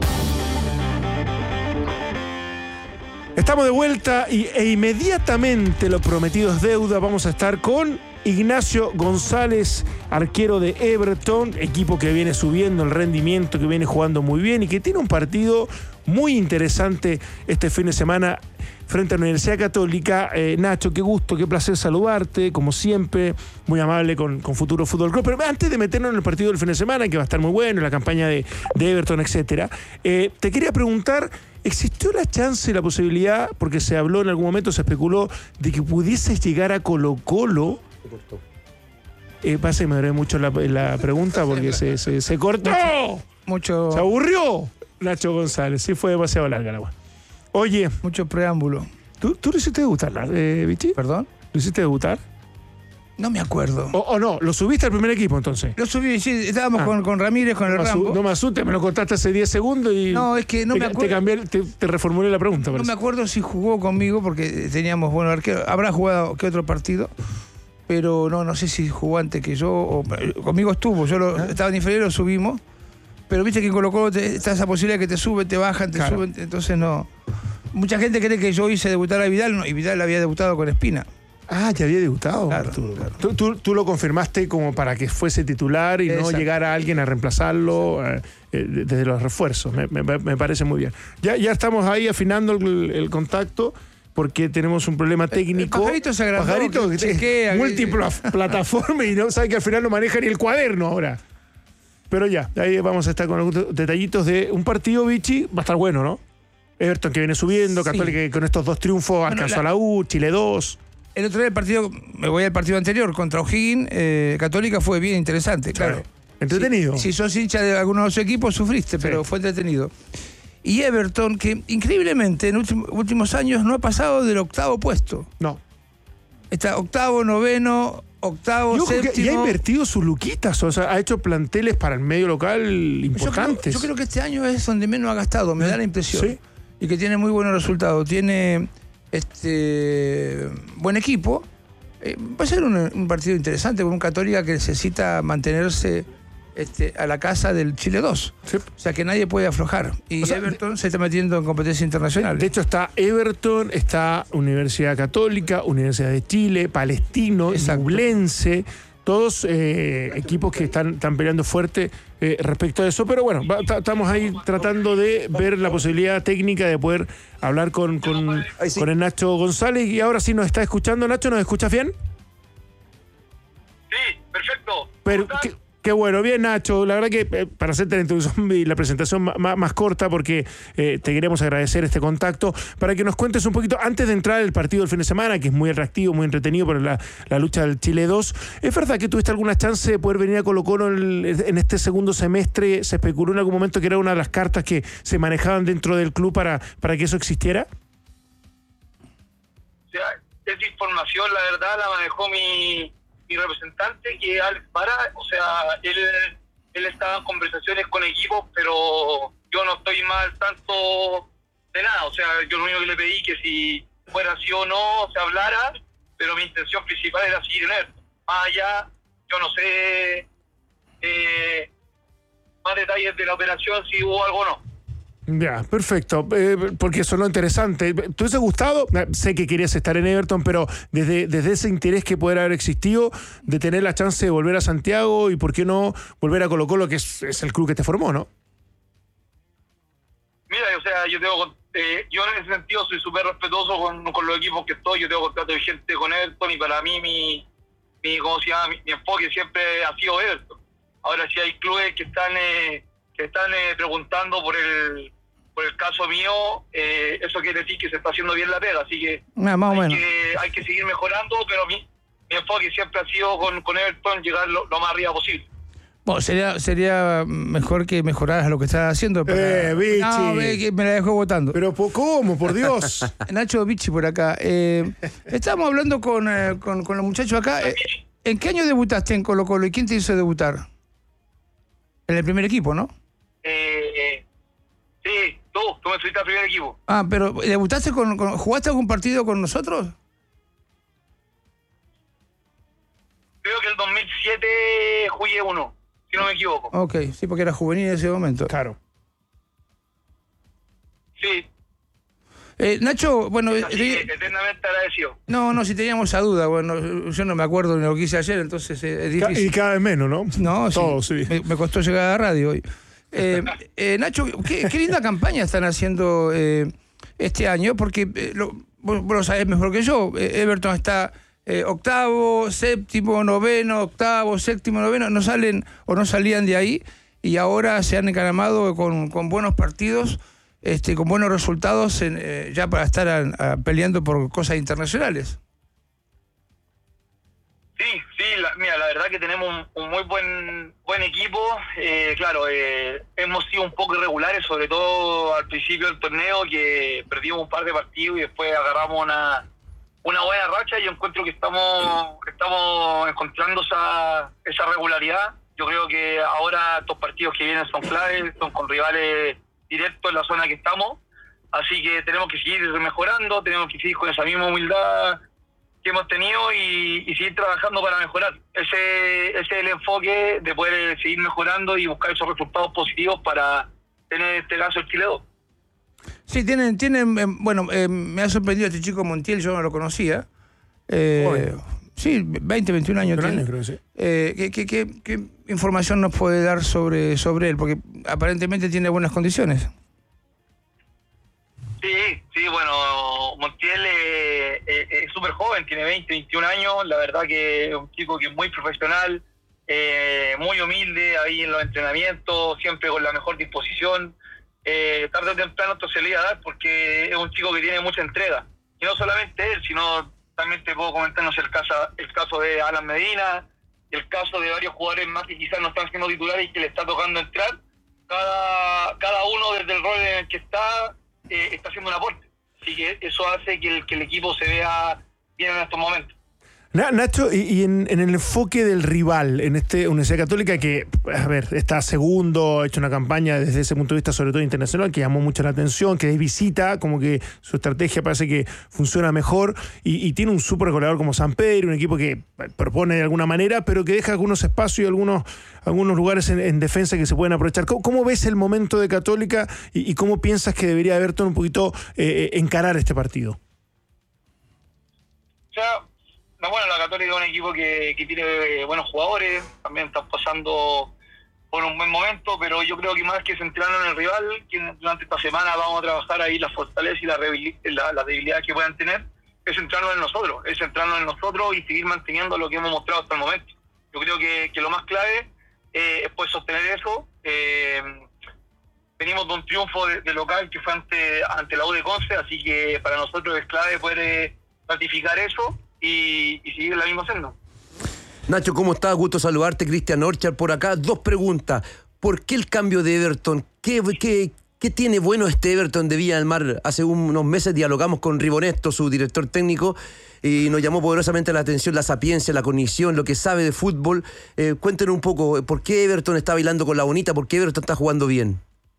Estamos de vuelta y, e inmediatamente lo prometido es deuda. Vamos a estar con Ignacio González, arquero de Everton, equipo que viene subiendo el rendimiento, que viene jugando muy bien y que tiene un partido muy interesante este fin de semana frente a la Universidad Católica. Eh, Nacho, qué gusto, qué placer saludarte, como siempre, muy amable con, con Futuro Fútbol Club. Pero antes de meternos en el partido del fin de semana, que va a estar muy bueno, en la campaña de, de Everton, etcétera, eh, te quería preguntar, ¿existió la chance y la posibilidad, porque se habló en algún momento, se especuló, de que pudieses llegar a Colo-Colo? Eh, pasa que me duele mucho la, la pregunta porque se, se, se cortó. Mucho. Se aburrió Nacho González. Sí, fue demasiado larga la agua. Oye. Mucho preámbulo. ¿Tú, tú lo hiciste debutar, eh, Vichy? ¿Perdón? ¿Lo hiciste debutar? No me acuerdo. ¿O, o no? ¿Lo subiste al primer equipo entonces? Lo subí, sí. Estábamos ah. con, con Ramírez, con no el Rambo. No me asustes, me lo contaste hace diez segundos y. No, es que no te, me acuerdo. Te cambié, te, te reformulé la pregunta. No me acuerdo si jugó conmigo porque teníamos buenos arqueros. Habrá jugado que otro partido. Pero no, no sé si jugó antes que yo o conmigo estuvo, yo lo, estaba en inferior, lo subimos, pero viste que en Colo-Colo está esa posibilidad que te suben, te bajan, te claro. suben, entonces no. Mucha gente cree que yo hice debutar a Vidal, no, y Vidal había debutado con Espina. Ah, ya había debutado. Claro, tú, claro. Tú, tú, tú lo confirmaste como para que fuese titular y Exacto. no llegara alguien a reemplazarlo eh, eh, desde los refuerzos. Me, me, me parece muy bien. Ya, ya estamos ahí afinando el, el contacto. Porque tenemos un problema técnico. El pajarito se agrandó. Pajarito que chequea. Múltiples plataformas y no sabe que al final no maneja ni el cuaderno ahora. Pero ya, ahí vamos a estar con algunos detallitos de un partido, Vichy, va a estar bueno, ¿no? Everton que viene subiendo, sí. Católica que con estos dos triunfos bueno, alcanzó la, a la U, Chile dos. El otro día el partido, me voy al partido anterior, contra O'Higgins, eh, Católica fue bien interesante, claro. claro. Entretenido. Si, si sos hincha de algunos de los equipos, sufriste, sí. pero fue entretenido. Y Everton, que increíblemente en últimos, últimos años no ha pasado del octavo puesto. No. Está octavo, noveno, octavo, y séptimo. Que, y ha invertido sus luquitas, o sea, ha hecho planteles para el medio local importantes. Yo creo, yo creo que este año es donde menos ha gastado, me da la impresión. Sí. Y que tiene muy buenos resultados. Tiene este buen equipo. Eh, va a ser un, un partido interesante con un Católica que necesita mantenerse este, a la casa del Chile dos. Sí. O sea que nadie puede aflojar. Y o sea, Everton se está metiendo en competencia internacional. De hecho está Everton, está Universidad Católica, Universidad de Chile, Palestino, Ñublense, todos eh, equipos que están, están peleando fuerte eh, respecto a eso. Pero bueno, estamos ahí tratando de ver la posibilidad técnica de poder hablar con, con, sí. con el Nacho González. Y ahora sí nos está escuchando. Nacho, ¿nos escuchas bien? Sí, perfecto. Pero, ¿qué? Qué bueno, bien Nacho, la verdad que eh, para hacerte la introducción y la presentación más, más corta, porque eh, te queremos agradecer este contacto, para que nos cuentes un poquito, antes de entrar al partido del fin de semana, que es muy atractivo, muy entretenido por la, la lucha del Chile dos, ¿es verdad que tuviste alguna chance de poder venir a Colo-Colo en, en este segundo semestre? ¿Se especuló en algún momento que era una de las cartas que se manejaban dentro del club para, para que eso existiera? O sea, esa información, la verdad, la manejó mi... mi representante, que es Alex Vara. O sea, él, él estaba en conversaciones con equipos, pero yo no estoy más al tanto de nada. O sea, yo lo único que le pedí que si fuera sí o no se hablara, pero mi intención principal era seguir en él. Más allá, yo no sé eh, más detalles de la operación, si hubo algo o no. Ya, perfecto, eh, porque sonó interesante. ¿Te hubiese gustado? Sé que querías estar en Everton, pero desde, desde ese interés que pudiera haber existido, de tener la chance de volver a Santiago y por qué no volver a Colo-Colo, que es, es el club que te formó, ¿no? Mira, o sea, yo tengo, eh, yo en ese sentido soy súper respetuoso con, con los equipos que estoy. Yo tengo contrato vigente con Everton y para mí mi, mi ¿cómo se llama? Mi, mi enfoque siempre ha sido Everton. Ahora sí hay clubes que están eh, que están eh, preguntando por el por el caso mío, eh, eso quiere decir que se está haciendo bien la pega, así que, ah, más o hay, menos. que hay que seguir mejorando, pero mi, mi enfoque siempre ha sido con, con Everton llegar lo, lo más arriba posible. Bueno, sería, sería mejor que mejoraras lo que estás haciendo. Para... Eh, Vichy. No, ve, me la dejó votando. Pero ¿cómo? Por Dios. Nacho Vichy por acá. Eh, estábamos hablando con, eh, con, con los muchachos acá. Eh, ¿En qué año debutaste en Colo-Colo y quién te hizo debutar? En el primer equipo, ¿no? Eh, sí, tú, tú me fuiste al primer equipo. Ah, pero ¿debutaste con, con jugaste algún partido con nosotros? Creo que el dos mil siete jugué uno, si no me equivoco. Ok, sí, porque era juvenil en ese momento. Claro. Sí. Eh, Nacho, bueno... Así eh, que eternamente agradecido. No, no, si teníamos esa duda, bueno, yo no me acuerdo de lo que hice ayer, entonces eh, es difícil. Y cada vez menos, ¿no? No, Todo, sí. sí. Me, me costó llegar a la radio hoy. Eh, eh, Nacho, qué, qué linda campaña están haciendo eh, este año, porque eh, lo, vos, vos lo sabés mejor que yo, eh, Everton está eh, octavo, séptimo, noveno, octavo, séptimo, noveno, no salen o no salían de ahí, y ahora se han encaramado con, con buenos partidos, este, con buenos resultados en, eh, ya para estar a, a, peleando por cosas internacionales. Sí, sí, la, mira, la verdad que tenemos un, un muy buen buen equipo. Eh, claro, eh, hemos sido un poco irregulares, sobre todo al principio del torneo, que perdimos un par de partidos y después agarramos una una buena racha. Yo encuentro que estamos estamos encontrando esa esa regularidad. Yo creo que ahora estos partidos que vienen son claves, son con rivales directos en la zona que estamos. Así que tenemos que seguir mejorando, tenemos que seguir con esa misma humildad que hemos tenido y, y seguir trabajando para mejorar. Ese, ese es el enfoque de poder seguir mejorando y buscar esos resultados positivos para tener, en este caso, el Chile dos. Sí, tienen, tienen eh, bueno, eh, me ha sorprendido este chico Montiel, yo no lo conocía. Eh, sí, veinte, veintiún años tiene. Años, creo, sí. eh, ¿qué, qué, qué, ¿Qué información nos puede dar sobre, sobre él? Porque aparentemente tiene buenas condiciones. Sí, sí, bueno, Montiel eh, eh, es súper joven, tiene veinte, veintiún años, la verdad que es un chico que es muy profesional, eh, muy humilde ahí en los entrenamientos, siempre con la mejor disposición. Eh, tarde o temprano esto se le iba a dar porque es un chico que tiene mucha entrega. Y no solamente él, sino también te puedo comentarnos el caso, el caso de Alan Medina, el caso de varios jugadores más que quizás no están siendo titulares y que le está tocando entrar. Cada, cada uno desde el rol en el que está, eh, está haciendo un aporte. Así que eso hace que el, que el equipo se vea bien en estos momentos. Nacho, y, y en, en el enfoque del rival, en este Universidad Católica que, a ver, está segundo, ha hecho una campaña desde ese punto de vista, sobre todo internacional, que llamó mucho la atención, que de visita, como que su estrategia parece que funciona mejor, y, y tiene un súper goleador como Samper, un equipo que propone de alguna manera, pero que deja algunos espacios y algunos, algunos lugares en, en defensa que se pueden aprovechar. ¿Cómo, cómo ves el momento de Católica y, y cómo piensas que debería Everton un poquito eh, encarar este partido? O sea, no, bueno, la Católica es un equipo que, que tiene eh, buenos jugadores, también están pasando por un buen momento, pero yo creo que más que centrarnos en el rival, que durante esta semana vamos a trabajar ahí las fortalezas y las la, la debilidades que puedan tener, es centrarnos en nosotros, es centrarnos en nosotros y seguir manteniendo lo que hemos mostrado hasta el momento. Yo creo que, que lo más clave eh, es poder sostener eso. Eh, venimos de un triunfo de, de local que fue ante, ante la U de Conce, así que para nosotros es clave poder eh, ratificar eso y, y seguir la misma senda. Nacho, ¿cómo estás? Gusto saludarte. Cristian Orchard por acá. Dos preguntas. ¿Por qué el cambio de Everton? ¿Qué, qué, qué tiene bueno este Everton de Viña del Mar? Hace unos meses dialogamos con Ribonesto, su director técnico, y nos llamó poderosamente la atención la sapiencia, la cognición, lo que sabe de fútbol. Eh, cuéntenos un poco, ¿por qué Everton está bailando con la bonita? ¿Por qué Everton está jugando bien?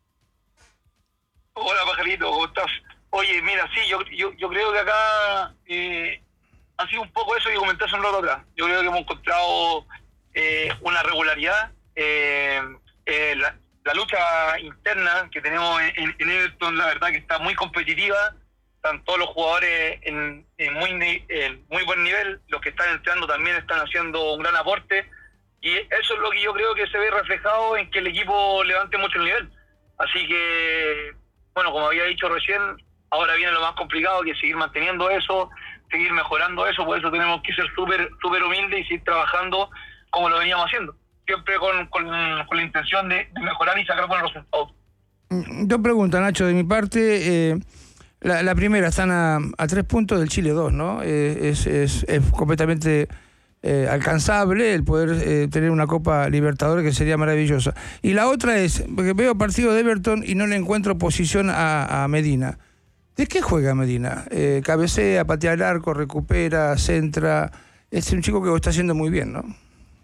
Hola, pajarito, ¿cómo estás? Oye, mira, sí, yo, yo, yo creo que acá eh, ha sido un poco eso que comenté hace un rato atrás. Yo creo que hemos encontrado eh, una regularidad. Eh, eh, la, la lucha interna que tenemos en, en Everton, la verdad que está muy competitiva. Están todos los jugadores en, en, muy, en muy buen nivel. Los que están entrando también están haciendo un gran aporte. Y eso es lo que yo creo que se ve reflejado en que el equipo levante mucho el nivel. Así que, bueno, como había dicho recién, ahora viene lo más complicado, que es seguir manteniendo eso, seguir mejorando eso. Por eso tenemos que ser súper súper humildes y seguir trabajando como lo veníamos haciendo. Siempre con, con, con la intención de, de mejorar y sacar buenos resultados. Dos preguntas, Nacho, de mi parte. Eh, la, la primera, están a, a tres puntos del Chile dos, ¿no? Eh, es, es, es completamente eh, alcanzable el poder eh, tener una Copa Libertadores, que sería maravillosa. Y la otra es, porque veo partido de Everton y no le encuentro posición a, a Medina. ¿De qué juega Medina? Eh, cabecea, patea el arco, recupera, centra. Es un chico que lo está haciendo muy bien, ¿no?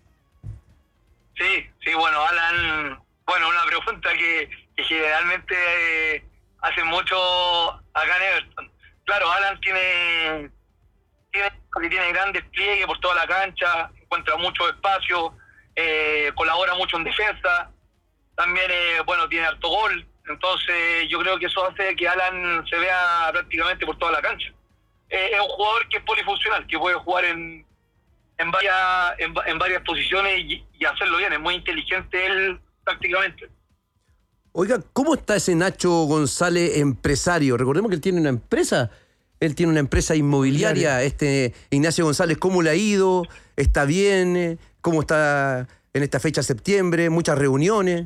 Sí, sí, bueno, Alan, bueno, una pregunta que, que generalmente eh, hace mucho acá en Everton. Claro, Alan tiene, tiene, tiene gran despliegue por toda la cancha, encuentra mucho espacio, eh, colabora mucho en defensa, también, eh, bueno, tiene harto gol, entonces yo creo que eso hace que Alan se vea prácticamente por toda la cancha. Eh, es un jugador que es polifuncional, que puede jugar en en varias en, en varias posiciones y, y hacerlo bien. Es muy inteligente él prácticamente. Oiga, ¿cómo está ese Nacho González empresario? Recordemos que él tiene una empresa, él tiene una empresa inmobiliaria, este Ignacio González. ¿Cómo le ha ido? ¿Está bien? ¿Cómo está en esta fecha de septiembre? ¿Muchas reuniones?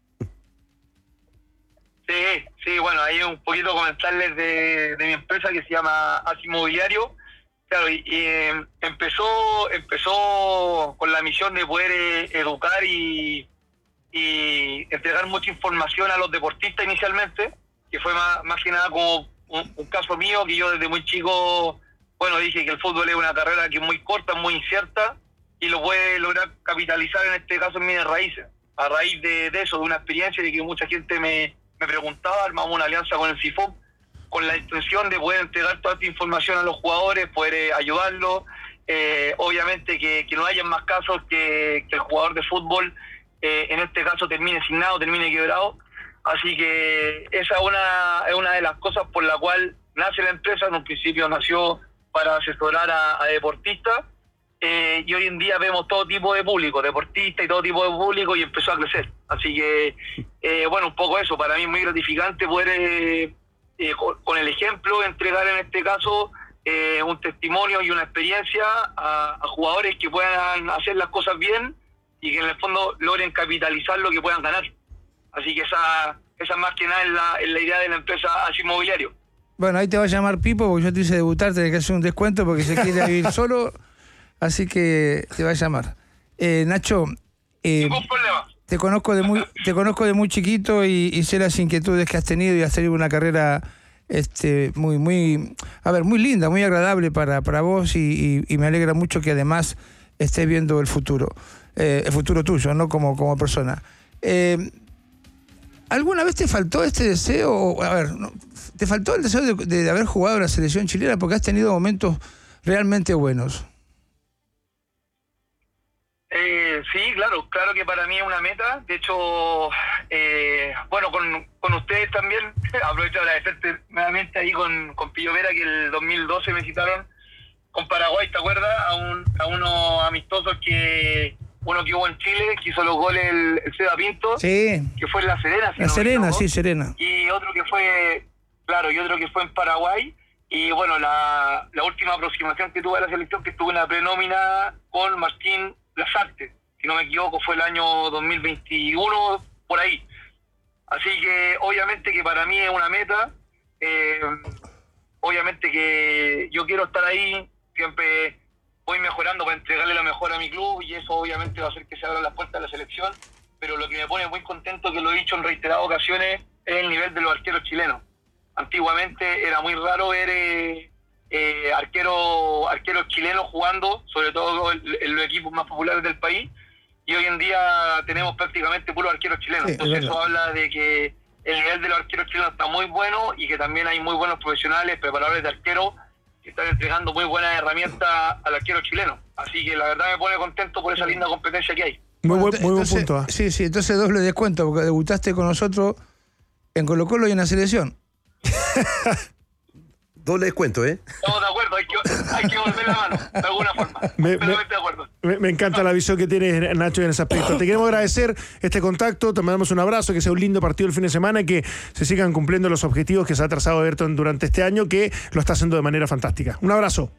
Sí, sí, bueno, ahí un poquito comentarles de, de mi empresa que se llama As Inmobiliario. Claro, y, y eh, empezó empezó con la misión de poder eh, educar y, y entregar mucha información a los deportistas inicialmente, que fue más, más que nada como un, un caso mío, que yo desde muy chico, bueno, dije que el fútbol es una carrera que es muy corta, muy incierta, y lo puede lograr capitalizar en este caso en mis raíces. A raíz de, de eso, de una experiencia de que mucha gente me, me preguntaba, armamos una alianza con el C I F O P, con la intención de poder entregar toda esta información a los jugadores, poder eh, ayudarlos, eh, obviamente que, que no haya más casos que, que el jugador de fútbol, eh, en este caso, termine asignado, termine quebrado. Así que esa es una, es una de las cosas por la cual nace la empresa. En un principio nació para asesorar a, a deportistas, eh, y hoy en día vemos todo tipo de público, deportistas y todo tipo de público, y empezó a crecer. Así que, eh, bueno, un poco eso, para mí es muy gratificante poder... Eh, Eh, con, con el ejemplo, entregar en este caso eh, un testimonio y una experiencia a, a jugadores que puedan hacer las cosas bien y que en el fondo logren capitalizar lo que puedan ganar. Así que esa, esa más que nada es la, es la idea de la empresa H Inmobiliario. Bueno, ahí te va a llamar Pipo, porque yo te hice debutar, tenés que hacer un descuento porque se quiere vivir solo, así que te va a llamar. Eh, Nacho, eh, ningún problema. Te conozco de muy, te conozco de muy chiquito y, y sé las inquietudes que has tenido y has tenido una carrera este, muy, muy, a ver, muy linda, muy agradable para, para vos y, y, y me alegra mucho que además estés viendo el futuro, eh, el futuro tuyo, ¿no? Como, como persona. Eh, ¿Alguna vez te faltó este deseo? A ver, no, ¿te faltó el deseo de, de haber jugado en la selección chilena? Porque has tenido momentos realmente buenos. Eh, sí, claro, claro que para mí es una meta. De hecho, eh, bueno, con, con ustedes también, aprovecho de agradecerte nuevamente ahí con, con Pillo Vera, que el dos mil doce me citaron con Paraguay, ¿te acuerdas? A, un, a unos amistosos que... Uno que hubo en Chile, que hizo los goles el, el Seba Pinto, sí, que fue en La Serena. Si La no Serena, sí, Serena. Y otro que fue, claro, y otro que fue en Paraguay. Y bueno, la, la última aproximación que tuve a la selección, que estuve en la prenómina con Martín Lazarte, si no me equivoco, fue el año dos mil veintiuno, por ahí. Así que obviamente que para mí es una meta, eh, obviamente que yo quiero estar ahí, siempre voy mejorando para entregarle lo mejor a mi club y eso obviamente va a hacer que se abran las puertas de la selección, pero lo que me pone muy contento, que lo he dicho en reiteradas ocasiones, es el nivel de los arqueros chilenos. Antiguamente era muy raro ver eh, eh, arqueros arqueros chilenos jugando, sobre todo en, en los equipos más populares del país, y hoy en día tenemos prácticamente puros arqueros chilenos. Sí, entonces eso habla de que el nivel de los arqueros chilenos está muy bueno y que también hay muy buenos profesionales, preparadores de arqueros, que están entregando muy buenas herramientas al arquero chileno. Así que la verdad me pone contento por esa linda competencia que hay. Muy buen, muy entonces, buen punto. ¿eh? Sí, sí, entonces doble descuento, porque debutaste con nosotros en Colo Colo y en la selección. Doble descuento, ¿eh? Estamos de acuerdo, hay que, hay que volver la mano, de alguna forma. Me, me, de acuerdo. Me, me encanta la visión que tienes, Nacho, en ese aspecto. Te queremos agradecer este contacto, te mandamos un abrazo, que sea un lindo partido el fin de semana y que se sigan cumpliendo los objetivos que se ha trazado Everton durante este año, que lo está haciendo de manera fantástica. Un abrazo.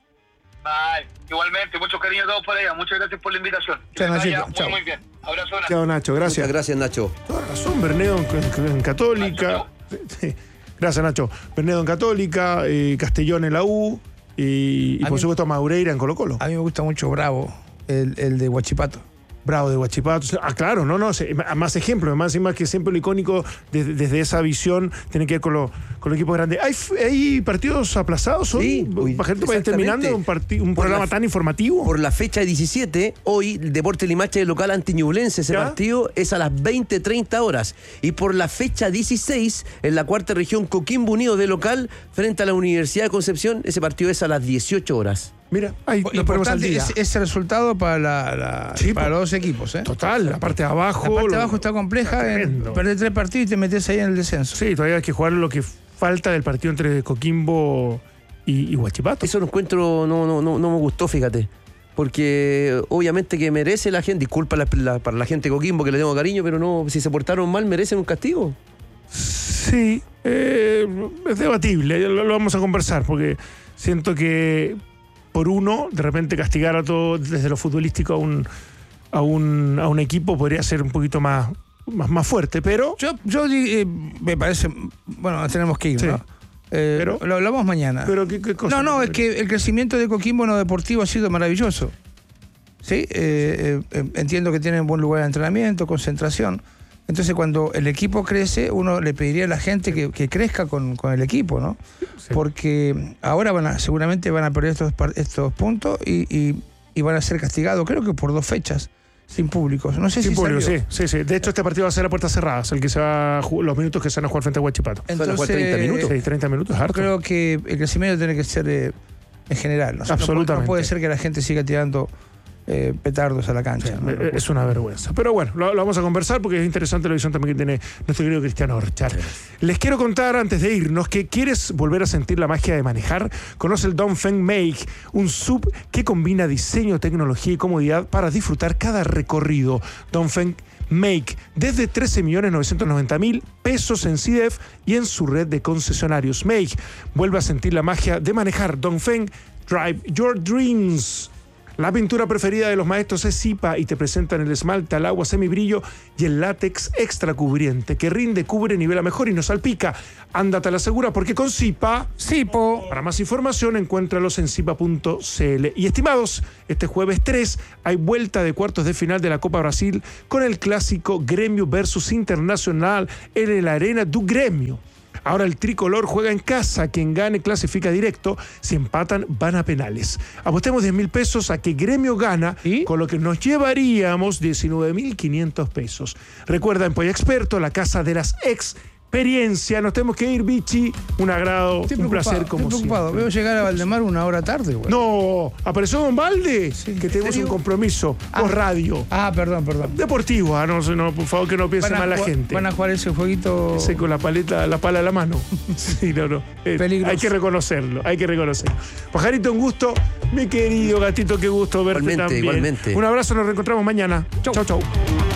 Bye. Igualmente, mucho cariño a todos por allá. Muchas gracias por la invitación. Chao, Nachito. Muy, Chao. muy bien. Abrazo, Nacho. Chao, Nacho. Gracias. Muchas gracias, Nacho. Toda razón, Bernedo en, en Católica. Sí. Gracias, Nacho. Bernedo en Católica, eh, Castellón en la U y, y por mí, supuesto Maureira en Colo Colo. A mí me gusta mucho Bravo, el, el de Huachipato. Bravo de Huachipato. Ah, claro, no, no, más ejemplos, más y más que siempre lo icónico desde, desde esa visión tiene que ver con, lo, con los equipos grandes. ¿Hay, hay partidos aplazados hoy? Sí, para gente para ir terminando un, partid, un programa la, tan informativo. Por la fecha diecisiete, hoy el Deportes Limache local ante Ñublense, ese ¿Ya? partido es a las veinte treinta horas. Y por la fecha dieciséis, en la cuarta región, Coquimbo Unido de local frente a la Universidad de Concepción, ese partido es a las dieciocho horas. Mira, ahí lo importante es ese resultado para, la, la, sí, para los dos equipos. ¿eh? Total, la parte de abajo. La parte de lo, abajo está compleja. En, perder tres partidos y te metes ahí en el descenso. Sí, todavía hay que jugar lo que falta del partido entre Coquimbo y, y Huachipato. Eso lo encuentro, no, no, no, no me gustó, fíjate. Porque obviamente que merece la gente, disculpa la, la, para la gente de Coquimbo que le tengo cariño, pero no, si se portaron mal, merecen un castigo. Sí, eh, es debatible, lo, lo vamos a conversar, porque siento que por uno, de repente castigar a todo desde lo futbolístico a un, a un, a un equipo podría ser un poquito más, más, más fuerte, pero... Yo, yo eh, me parece... Bueno, tenemos que ir, sí. ¿no? Eh, pero, lo hablamos mañana. Pero ¿qué, qué cosa? No, no, es que el crecimiento de Coquimbo en lo deportivo ha sido maravilloso. Sí, eh, eh, entiendo que tienen buen lugar de entrenamiento, concentración. Entonces, cuando el equipo crece, uno le pediría a la gente que, que crezca con, con el equipo, ¿no? Sí. Porque ahora van a, seguramente van a perder estos, estos puntos y, y, y van a ser castigados, creo que por dos fechas, sin público. No sé sin si público, salió. sí, sí, sí. De hecho, este partido va a ser a puertas cerradas, el que se va a jugar, los minutos que se van a jugar frente a Huachipato. Entonces, ¿van a jugar treinta minutos? Sí, treinta minutos, harto. Creo que el crecimiento tiene que ser eh, en general, ¿no? Absolutamente. No, no puede ser que la gente siga tirando Eh, petardos a la cancha. Sí, ¿no? Es una vergüenza. Pero bueno, lo, lo vamos a conversar porque es interesante la visión también que tiene nuestro querido Cristiano Orchard. Sí. Les quiero contar antes de irnos que ¿quieres volver a sentir la magia de manejar? Conoce el Dongfeng Make, un sub que combina diseño, tecnología y comodidad para disfrutar cada recorrido. Dongfeng Make, desde trece millones novecientos noventa mil pesos en C I D E F y en su red de concesionarios. Make, vuelve a sentir la magia de manejar. Dongfeng, drive your dreams. La pintura preferida de los maestros es Zipa y te presentan el esmalte al agua semibrillo y el látex extra cubriente que rinde, cubre, nivela mejor y no salpica. Ándate a la segura porque con Zipa, Zipo. Para más información encuéntralos en zipa punto c l. Y estimados, este jueves tres hay vuelta de cuartos de final de la Copa Brasil con el clásico Grêmio versus Internacional en la Arena do Grêmio. Ahora el tricolor juega en casa, quien gane clasifica directo, si empatan van a penales. Apostemos diez mil pesos a que Gremio gana, ¿y? Con lo que nos llevaríamos diecinueve mil quinientos pesos. Recuerda, en Polla Experto, la casa de las experiencias. Nos tenemos que ir, Vichy. Un agrado, estoy un placer como estoy preocupado. siempre. Veo llegar a Valdemar una hora tarde, güey. No, ¿apareció Don Valde? Sí, que tenemos ¿serio? un compromiso Ah. con radio. Ah, perdón, perdón. Deportivo, ah, no, no, por favor que no piense mal la jugar- gente. Van a jugar ese jueguito. Ese con la paleta, la pala a la mano. Sí, no, no. Eh, Peligroso. hay que reconocerlo, hay que reconocerlo. Pajarito, un gusto. Mi querido gatito, qué gusto verte Igualmente, también. igualmente. Un abrazo, nos reencontramos mañana. Chau, chau. chau.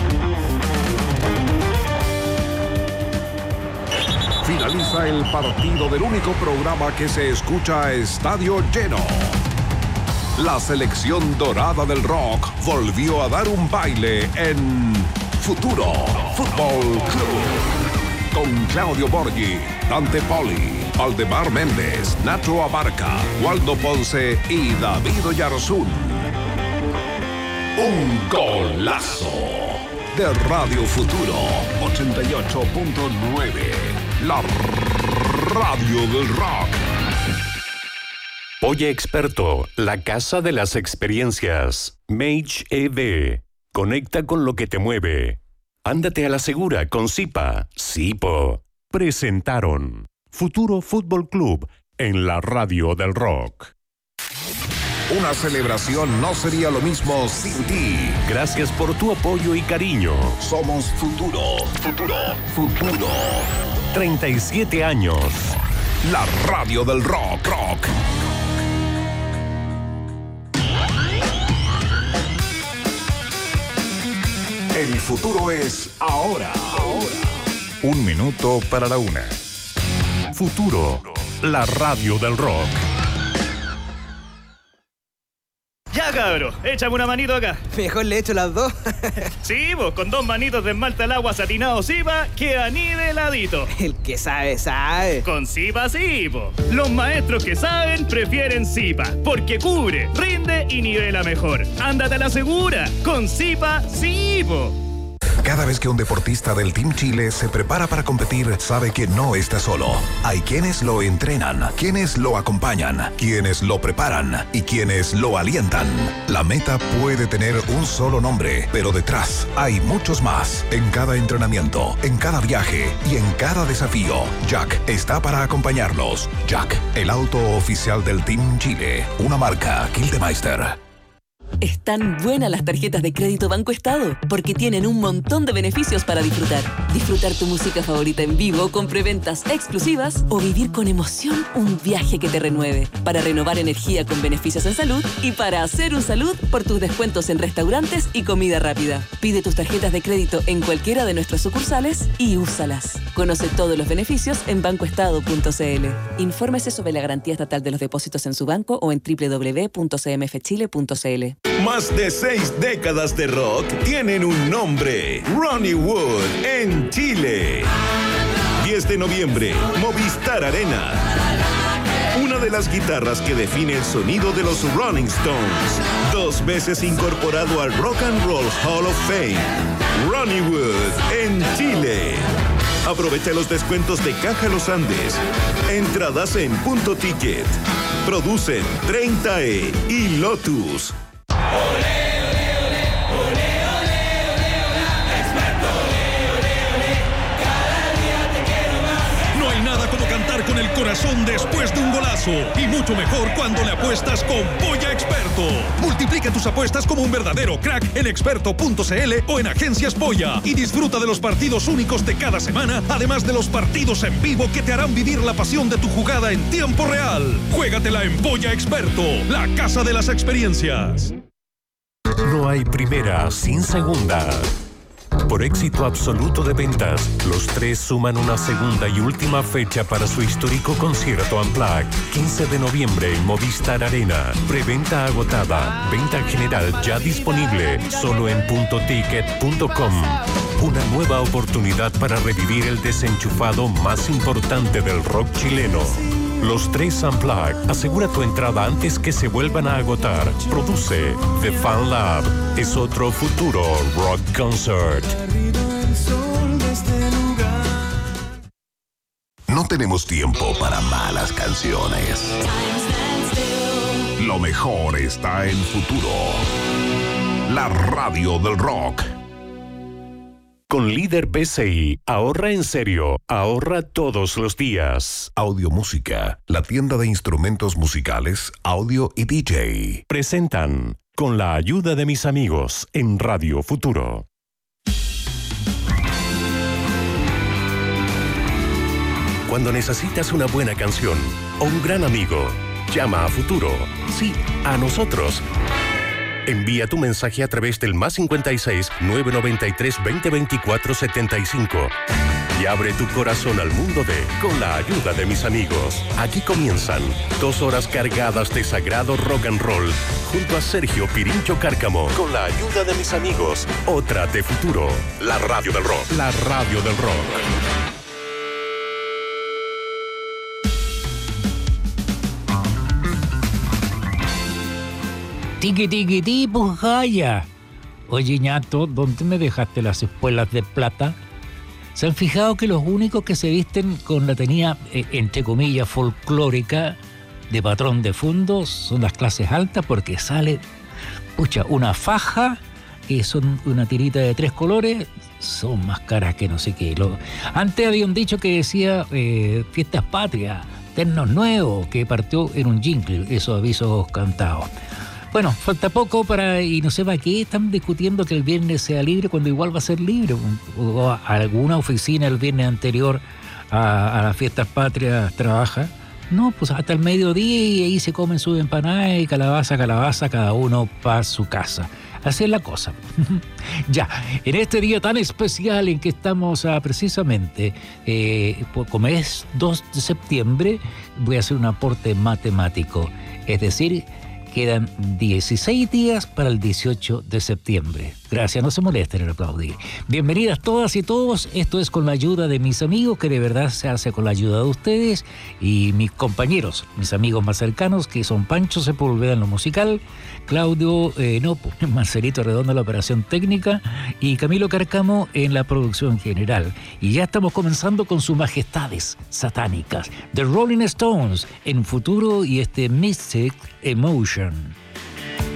Finaliza el partido del único programa que se escucha a estadio lleno. La selección dorada del rock volvió a dar un baile en Futuro Fútbol Club. Con Claudio Borghi, Dante Poli, Aldemar Méndez, Nacho Abarca, Waldo Ponce y David Oyarzún. Un golazo de Radio Futuro ochenta y ocho punto nueve. La radio del rock. Polla Experto, la casa de las experiencias. Mage E V. Conecta con lo que te mueve. Ándate a la segura con Zipa. Zipo. Presentaron Futuro Fútbol Club en la radio del rock. Una celebración no sería lo mismo sin ti. Gracias por tu apoyo y cariño. Somos Futuro, Futuro, Futuro. treinta y siete años. La radio del rock, rock. El futuro es ahora. Ahora. Un minuto para la una. Futuro, la radio del rock. Ya, cabro, échame una manito acá. Mejor le echo las dos. Sí, vos, con dos manitos de esmalte al agua satinado Zipa, queda niveladito. El que sabe, sabe. Con Zipa sí, po. Los maestros que saben prefieren Zipa, porque cubre, rinde y nivela mejor. Ándate a la segura. Con Zipa sí, po. Cada vez que un deportista del Team Chile se prepara para competir, sabe que no está solo. Hay quienes lo entrenan, quienes lo acompañan, quienes lo preparan y quienes lo alientan. La meta puede tener un solo nombre, pero detrás hay muchos más. En cada entrenamiento, en cada viaje y en cada desafío, Jack está para acompañarlos. Jack, el auto oficial del Team Chile, una marca Kildemeister. Están buenas las tarjetas de crédito Banco Estado porque tienen un montón de beneficios para disfrutar. Disfrutar tu música favorita en vivo con preventas exclusivas o vivir con emoción un viaje que te renueve. Para renovar energía con beneficios en salud y para hacer un salud por tus descuentos en restaurantes y comida rápida. Pide tus tarjetas de crédito en cualquiera de nuestras sucursales y úsalas. Conoce todos los beneficios en banco estado punto c l. Infórmese sobre la garantía estatal de los depósitos en su banco o en doble u doble u doble u punto c m f chile punto c l. Más de seis décadas de rock tienen un nombre: Ronnie Wood en Chile. diez de noviembre, Movistar Arena. Una de las guitarras que define el sonido de los Rolling Stones. Dos veces incorporado al Rock and Roll Hall of Fame. Ronnie Wood en Chile. Aprovecha los descuentos de Caja Los Andes. Entradas en Punto Ticket. Producen treinta E y Lotus. No hay nada como cantar con el corazón después de un golazo. Y mucho mejor cuando le apuestas con Polla Experto. Multiplica tus apuestas como un verdadero crack en experto punto c l o en Agencias Polla. Y disfruta de los partidos únicos de cada semana, además de los partidos en vivo que te harán vivir la pasión de tu jugada en tiempo real. Juégatela en Polla Experto, la casa de las experiencias. No hay primera sin segunda. Por éxito absoluto de ventas, los tres suman una segunda y última fecha para su histórico concierto Unplugged. quince de noviembre en Movistar Arena. Preventa agotada. Venta general ya disponible. Solo en punto ticket punto com. Una nueva oportunidad para revivir el desenchufado más importante del rock chileno. Los tres Unplugged. Asegura tu entrada antes que se vuelvan a agotar. Produce The Fan Lab. Es otro futuro rock concert. No tenemos tiempo para malas canciones. Lo mejor está en Futuro. La radio del rock. Con Líder P C I, ahorra en serio, ahorra todos los días. Audio Música, la tienda de instrumentos musicales, audio y D J. Presentan Con la ayuda de mis amigos en Radio Futuro. Cuando necesitas una buena canción o un gran amigo, llama a Futuro. Sí, a nosotros. Envía tu mensaje a través del más cincuenta y seis, novecientos noventa y tres, veinte, veinticuatro, setenta y cinco. Y abre tu corazón al mundo de Con la ayuda de mis amigos. Aquí comienzan dos horas cargadas de sagrado rock and roll junto a Sergio Pirincho Cárcamo. Con la ayuda de mis amigos. Otra de Futuro. La radio del rock. La radio del rock. Tiki tiki ti, pues Jaya. Oye, ñato, ¿dónde me dejaste las espuelas de plata? ¿Se han fijado que los únicos que se visten con la tenía, eh, entre comillas, folclórica de patrón de fondo son las clases altas? Porque sale, pucha, una faja, que son una tirita de tres colores, son más caras que no sé qué. Lo, antes había un dicho que decía eh, Fiestas Patrias, Ternos Nuevos, que partió en un jingle, esos avisos cantados. Bueno, falta poco para, y no sé para qué están discutiendo que el viernes sea libre cuando igual va a ser libre. O a alguna oficina el viernes anterior a, a las Fiestas Patrias trabaja. No, pues hasta el mediodía y ahí se comen sus empanadas y calabaza, calabaza, cada uno para su casa. Así es la cosa. Ya, en este día tan especial en que estamos ah, precisamente, eh, como es dos de septiembre, voy a hacer un aporte matemático. Es decir, quedan dieciséis días para el dieciocho de septiembre. Gracias, no se molesten en aplaudir. Bienvenidas todas y todos. Esto es Con la ayuda de mis amigos, que de verdad se hace con la ayuda de ustedes y mis compañeros, mis amigos más cercanos, que son Pancho Sepúlveda en lo musical, Claudio eh, no, Marcelito Redondo en la operación técnica y Camilo Cárcamo en la producción general. Y ya estamos comenzando con sus majestades satánicas, The Rolling Stones en Futuro y este Mystic Emotion.